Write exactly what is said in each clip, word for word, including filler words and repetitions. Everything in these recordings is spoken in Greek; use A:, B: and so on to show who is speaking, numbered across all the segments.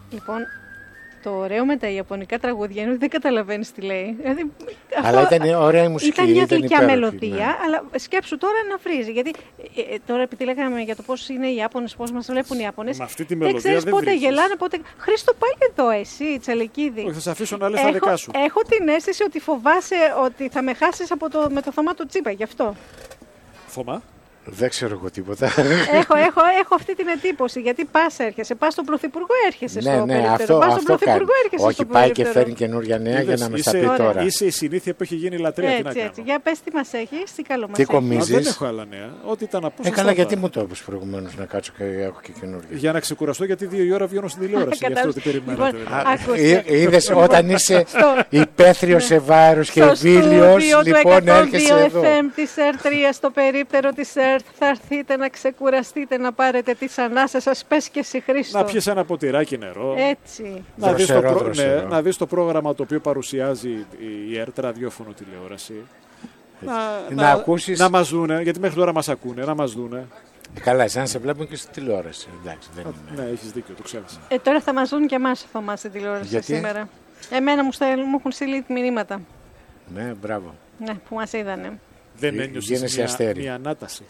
A: Λοιπόν, το ωραίο με τα ιαπωνικά τραγούδια είναι ότι δεν καταλαβαίνεις τι λέει. Δηλαδή,
B: αλλά
A: αυτό,
B: ήταν ωραία η μουσική.
A: Ήταν μια γλυκιά μελωδία,
B: ναι.
A: αλλά σκέψου τώρα να βρίζει. Γιατί ε, τώρα, επειδή λέγαμε για το πώς είναι οι Ιάπωνες, πώς μας βλέπουν οι Ιάπωνες.
C: Με αυτή τη
A: δεν ξέρεις πότε
C: βρίζεις.
A: γελάνε, πότε. Χρήστο, πάλι εδώ, εσύ, Τσαλεκίδη.
C: Όχι, θα σε αφήσω να λες τα δικά σου.
A: Έχω την αίσθηση ότι φοβάσαι ότι θα με χάσεις από το, με το Θωμά του Τσίπα, γι' αυτό.
C: Θωμά.
B: Δεν ξέρω εγώ τίποτα.
A: έχω, έχω, έχω αυτή την εντύπωση. Γιατί πας έρχεσαι, πας στον Πρωθυπουργό, έρχεσαι στο
B: ναι, ναι,
A: περίπτερο.
B: Αυτό,
A: πας στον
B: αυτό
A: Πρωθυπουργό,
B: κάνει.
A: έρχεσαι
B: Όχι,
A: στο
B: πάει
A: περίπτερο.
B: και φέρνει καινούργια νέα για να μας τα πει
C: είσαι,
B: τώρα.
C: Είσαι η συνήθεια που έχει γίνει λατρεία.
A: Έτσι,
C: τι να
A: έτσι.
C: κάνω.
A: Για πες τι μας έχεις, τι καλό μας
B: Τι
A: έχεις.
B: κομίζεις.
C: Δεν έχω άλλα νέα. Ό,τι ήταν από
B: Ε, καλά, γιατί μου το είπες προηγουμένως να κάτσω και έχω και καινούργια.
C: Για να ξεκουραστώ, γιατί δύο η ώρα βγαίνω στην τηλεόραση. Γι' αυτό τι περιμένετε.
B: Είδες όταν είσαι υπαίθριος σε βάρος και βίλιος, λοιπόν έρχεσαι εδώ.
A: Στο εφ εμ της ερ τρία στο περίπτερο της ΕΡΤ θα έρθετε να ξεκουραστείτε, να πάρετε τις ανάσες σας. Πες και εσύ, Χρήστο.
C: Να πιεις ένα ποτηράκι νερό.
A: Έτσι.
C: Να δεις,
B: δροσερό,
C: το προ...
B: δροσερό.
C: ναι, να δεις το πρόγραμμα το οποίο παρουσιάζει η ΕΡΤ, ραδιόφωνο τηλεόραση. Να,
B: να,
C: να,
B: ακούσεις...
C: να μας δούνε, γιατί μέχρι τώρα μας ακούνε, να μας δούνε.
B: Ε, καλά, εσάς σε βλέπουν και στη τηλεόραση. Εντάξει, δεν είναι.
C: Ναι, έχεις δίκιο, το ξέχασα.
A: Ε, τώρα θα μας δουν και εμάς, Θωμά, στην τηλεόραση
B: Γιατί?
A: σήμερα. Εμένα μου, στέλ, μου έχουν στείλει μηνύματα.
B: Ναι, μπράβο.
A: Ναι, που μας είδανε.
C: Δεν
B: Γι-
C: ένιωσες
B: γίνεσαι
C: μια,
B: αστέρι.
C: μια ανάταση.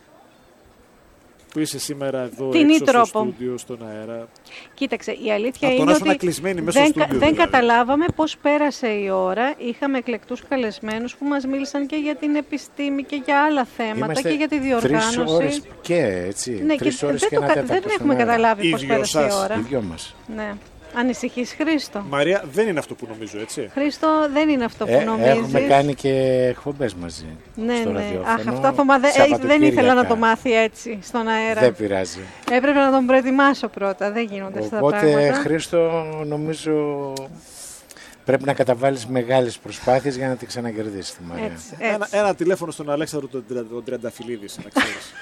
C: Που είσαι σήμερα εδώ
A: Τι
C: έξω
A: τρόπο.
C: στο στούντιο, στον αέρα.
A: Κοίταξε, η αλήθεια
C: Από το
A: είναι
C: να ήσουν
A: ότι
C: κλεισμένοι μέσα
A: δεν,
C: στο στούντιο,
A: δεν
C: δηλαδή.
A: καταλάβαμε πώς πέρασε η ώρα. Είχαμε εκλεκτούς καλεσμένους που μας μίλησαν και για την επιστήμη και για άλλα θέματα.
B: Είμαστε
A: και για τη
B: τρεις
A: διοργάνωση.
B: ώρες και έτσι.
A: Ναι,
B: τρεις
A: και
B: ώρες
A: δεν,
B: και
A: το,
B: ένα
A: κα-
B: τέταρτο
A: δεν
B: στον
A: έχουμε
B: αέρα.
A: καταλάβει
C: Οι
A: πώς
C: δυο
A: πέρασε η
C: σας.
A: ώρα.
B: Οι δυο μας.
A: Ναι. Ανησυχείς, Χρήστο.
C: Μαρία, δεν είναι αυτό που νομίζω, έτσι.
A: Χρήστο, δεν είναι αυτό που
B: Ε,
A: νομίζεις.
B: έχουμε κάνει και εκπομπές μαζί.
A: Ναι,
B: στο
A: ναι.
B: ραδιόφωνο,
A: Αχ, αυτό Θωμά, δεν, ε, δεν ήθελα να το μάθει έτσι στον αέρα.
B: Δεν πειράζει.
A: Έπρεπε να τον προετοιμάσω πρώτα. Δεν γίνονται αυτά τα
B: Οπότε,
A: πράγματα.
B: Χρήστο, νομίζω πρέπει να καταβάλεις μεγάλες προσπάθειες για να τη ξανακερδίσεις τη Μαρία.
A: Έτσι,
C: Ένα,
A: έτσι.
C: ένα τηλέφωνο στον Αλέξανδρο τον, Τριαντα- τον Τριανταφυλλίδη, να ξέρεις.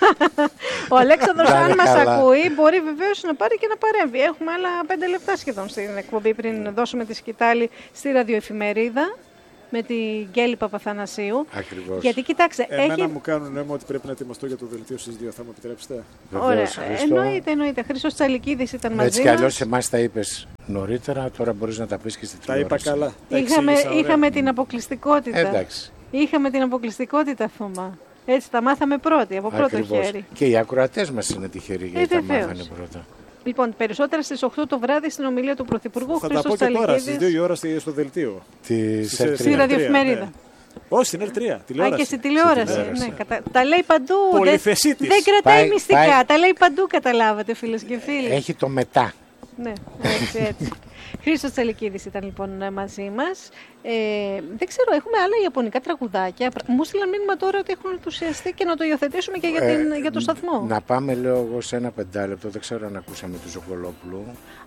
A: Ο Αλέξανδρος,
B: Να
A: αν
B: είναι
A: μας
B: καλά.
A: ακούει, μπορεί βεβαίως να πάρει και να παρέμβει. Έχουμε άλλα πέντε λεπτά σχεδόν στην εκπομπή πριν δώσουμε τη σκητάλη στη ραδιοεφημερίδα με την Γκέλη Παπαθανασίου.
B: Ακριβώς.
A: Γιατί κοιτάξτε,
C: Εμένα
A: έχει.
C: μου κάνουν νόημα ότι πρέπει να ετοιμαστώ για το δελτίο στις δύο. Θα μου επιτρέψετε.
A: Ωραία,
B: Βεβαίως, Χρήστο.
A: εννοείται, εννοείται. Χρήστος Τσαλικίδης ήταν μαζί
B: Έτσι κι
A: μας.
B: αλλιώς εμάς τα είπες νωρίτερα, τώρα μπορείς να τα πεις και στη
C: Τα είπα
B: τηλεόραση.
C: καλά. Τα
A: Είχαμε,
C: εξήγησα ωραία.
A: είχαμε την αποκλειστικότητα.
B: Εντάξει.
A: Είχαμε την αποκλειστικότητα, Θωμά. Έτσι, τα μάθαμε πρώτοι, από πρώτο
B: Ακριβώς.
A: χέρι.
B: Και οι ακροατές μας είναι τυχεροί γιατί τα
A: βεβαίως.
B: μάθανε πρώτα.
A: Λοιπόν, περισσότερα στις οκτώ το βράδυ στην ομιλία του Πρωθυπουργού
C: Θα τα πω
A: Χρήστος
C: και τώρα, στις
A: Τσαλικίδης.
C: δύο η ώρα στη- στο δελτίο.
B: Τη
C: Στις-
B: ΕΡΤ
A: Στη
B: τρία.
A: ραδιοεφημερίδα.
C: ναι. Όχι, στην ελ τρία.
A: Α,
C: Τηλεόραση.
A: και στη τηλεόραση.
B: Στη τηλεόραση.
A: Ναι, κατα... Τα λέει παντού. Δεν,
C: Πολυθεσίτης.
A: δεν κρατάει
B: Πάει-
A: μυστικά.
B: πάει-
A: Τα λέει παντού, καταλάβατε, φίλες και φίλοι.
B: Έχει το μετά.
A: Ναι, έτσι, έτσι. Χρήστος Τσαλικίδης ήταν λοιπόν μαζί μας. Ε, δεν ξέρω, έχουμε άλλα ιαπωνικά τραγουδάκια. Μου στείλαν μήνυμα τώρα ότι έχουν ενθουσιαστεί και να το υιοθετήσουμε και για, την,
B: Ε,
A: για το σταθμό.
B: Να πάμε, λέω εγώ, σε ένα πεντάλεπτο. Δεν ξέρω αν ακούσαμε του Ζωκολόπουλου.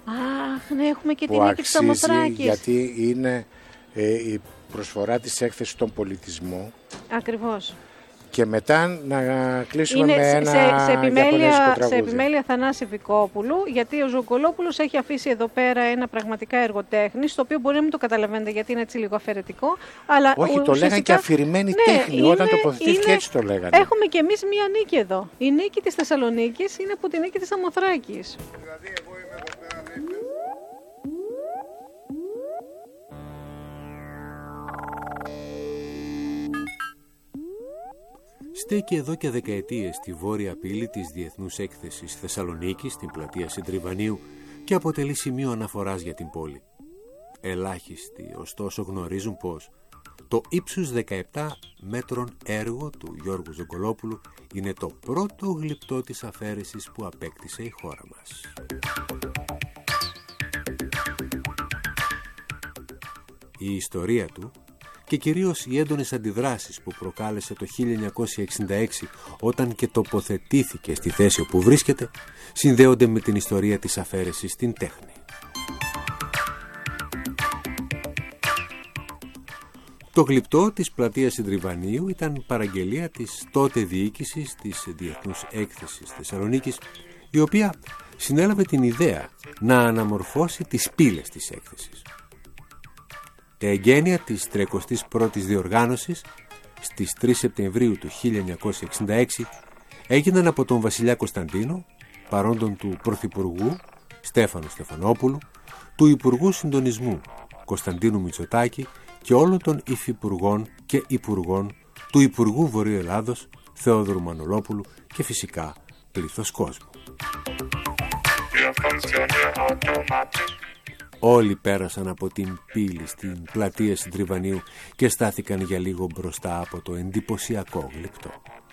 A: Αχ, ναι, έχουμε και
B: Που
A: την Νίκη της
B: αξίζει,
A: Σαμοθράκης.
B: γιατί είναι ε, η προσφορά της έκθεσης στον πολιτισμό.
A: Ακριβώς.
B: Και μετά να κλείσουμε
A: Είναι
B: με
A: σε,
B: ένα
A: σε, σε,
B: ιαπωνέζικο
A: επιμέλεια,
B: τραγούδι.
A: σε επιμέλεια Θανάση Βικόπουλου, γιατί ο Ζωκολόπουλος έχει αφήσει εδώ πέρα ένα πραγματικά εργοτέχνης, το οποίο μπορεί να μην το καταλαβαίνετε γιατί είναι έτσι λίγο αφαιρετικό. Αλλά
B: Όχι, το
A: ουσιαστικά-
B: λέγανε και αφηρημένη
A: ναι,
B: τέχνη. Όταν
A: είναι-
B: τοποθετήθηκε
A: είναι-
B: έτσι το λέγανε.
A: Έχουμε και εμείς μία νίκη εδώ. Η νίκη της Θεσσαλονίκης είναι από τη νίκη της Σαμοθράκης.
D: Στέκει εδώ και δεκαετίες στη βόρεια πύλη της Διεθνούς Έκθεσης Θεσσαλονίκης, στην πλατεία Συντριβανίου, και αποτελεί σημείο αναφοράς για την πόλη. Ελάχιστοι, ωστόσο, γνωρίζουν πως το ύψους δεκαεπτά μέτρων έργο του Γιώργου Ζωκολόπουλου είναι το πρώτο γλυπτό της αφαίρεσης που απέκτησε η χώρα μας. Η ιστορία του και κυρίως οι έντονες αντιδράσεις που προκάλεσε το χίλια εννιακόσια εξήντα έξι όταν και τοποθετήθηκε στη θέση όπου βρίσκεται, συνδέονται με την ιστορία της αφαίρεσης στην τέχνη. Το γλυπτό της πλατείας Συντριβανίου ήταν παραγγελία της τότε διοίκησης της Διεθνούς Έκθεσης Θεσσαλονίκης, η οποία συνέλαβε την ιδέα να αναμορφώσει τις πύλες της έκθεσης. Τα εγγένεια της τριακοστής πρώτης διοργάνωσης στις τρεις Σεπτεμβρίου του χίλια εννιακόσια εξήντα έξι έγιναν από τον Βασιλιά Κωνσταντίνο, παρόντον του Πρωθυπουργού Στέφανου Στεφανόπουλου, του Υπουργού Συντονισμού Κωνσταντίνου Μητσοτάκη και όλων των υφυπουργών και υπουργών του Υπουργού Βορείου Ελλάδος Θεόδωρου Μανολόπουλου και φυσικά πλήθος κόσμου. Όλοι πέρασαν από την πύλη στην πλατεία Συντριβανίου και στάθηκαν για λίγο μπροστά από το εντυπωσιακό γλυπτό.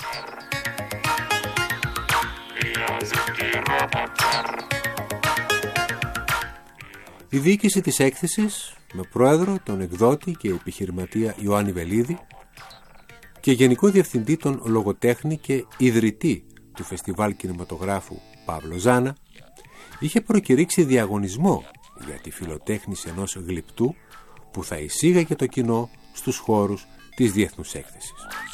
D: Η διοίκηση της έκθεσης, με πρόεδρο τον εκδότη και επιχειρηματία Ιωάννη Βελίδη και γενικό διευθυντή τον λογοτέχνη και ιδρυτή του Φεστιβάλ Κινηματογράφου Παύλο Ζάνα, είχε προκηρύξει διαγωνισμό για τη φιλοτέχνηση ενός γλυπτού που θα εισήγαγε το κοινό στους χώρους της διεθνούς έκθεσης.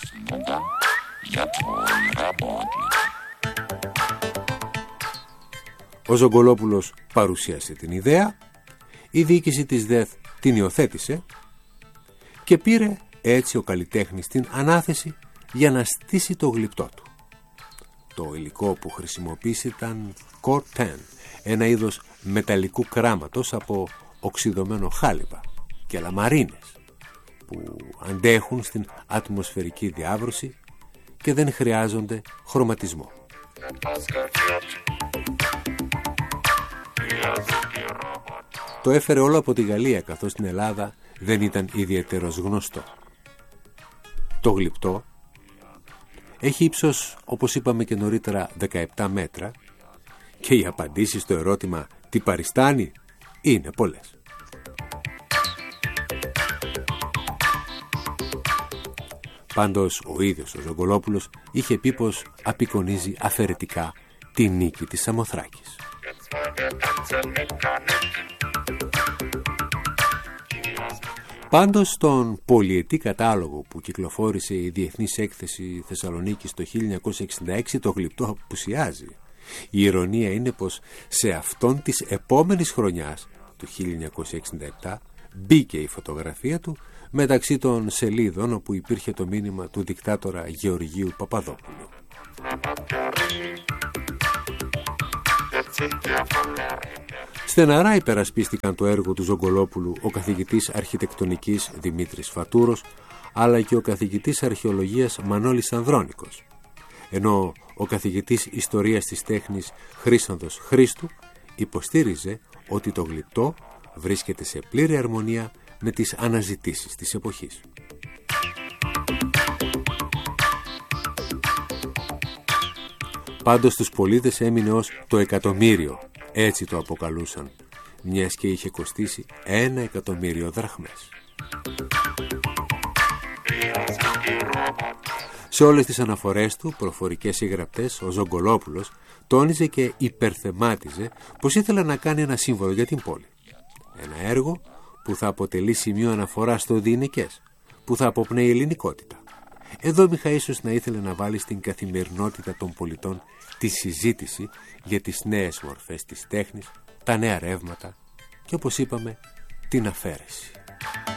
D: Ο Ζογκολόπουλος παρουσίασε την ιδέα, η διοίκηση της ΔΕΘ την υιοθέτησε και πήρε έτσι ο καλλιτέχνης την ανάθεση για να στήσει το γλυπτό του. Το υλικό που χρησιμοποίησε ήταν κορτέν, ένα είδος μεταλλικού κράματος από οξυδωμένο χάλιβα και λαμαρίνες που αντέχουν στην ατμοσφαιρική διάβρωση και δεν χρειάζονται χρωματισμό. Το έφερε όλο από τη Γαλλία, καθώς στην Ελλάδα δεν ήταν ιδιαίτερος γνωστό. Το γλυπτό έχει ύψος, όπως είπαμε και νωρίτερα, δεκαεπτά μέτρα και οι απαντήσεις στο ερώτημα «Τι παριστάνει» είναι πολλές. Πάντως ο ίδιος ο Ζογκολόπουλος είχε πει πως απεικονίζει αφαιρετικά τη νίκη της Σαμοθράκης. Πάντως στον πολυετή κατάλογο που κυκλοφόρησε η Διεθνής Έκθεση Θεσσαλονίκης το χίλια εννιακόσια εξήντα έξι το γλυπτό απουσιάζει. Η ηρωνία είναι πως σε αυτόν της επόμενης χρονιάς, του χίλια εννιακόσια εξήντα επτά, μπήκε η φωτογραφία του μεταξύ των σελίδων όπου υπήρχε το μήνυμα του δικτάτορα Γεωργίου Παπαδόπουλου. Στεναρά υπερασπίστηκαν το έργο του Ζογκολόπουλου ο καθηγητής αρχιτεκτονικής Δημήτρης Φατούρος, αλλά και ο καθηγητής αρχαιολογίας Μανώλης Ανδρώνικος, ενώ ο καθηγητής ιστορίας της τέχνης Χρήσανδος Χρήστου υποστήριζε ότι το γλυπτό βρίσκεται σε πλήρη αρμονία με τις αναζητήσεις της εποχής. Πάντως στους πολίτες έμεινε ως το εκατομμύριο, έτσι το αποκαλούσαν, μιας και είχε κοστίσει ένα εκατομμύριο δραχμές. Σε όλες τις αναφορές του, προφορικές ή γραπτές, ο Ζογκολόπουλος τόνιζε και υπερθεμάτιζε πως ήθελε να κάνει ένα σύμβολο για την πόλη. Ένα έργο που θα αποτελεί σημείο αναφορά στο διηνεκές, που θα αποπνέει ελληνικότητα. Εδώ Μιχα ίσως να ήθελε να βάλει στην καθημερινότητα των πολιτών τη συζήτηση για τις νέες μορφές της τέχνης, τα νέα ρεύματα και, όπως είπαμε, την αφαίρεση.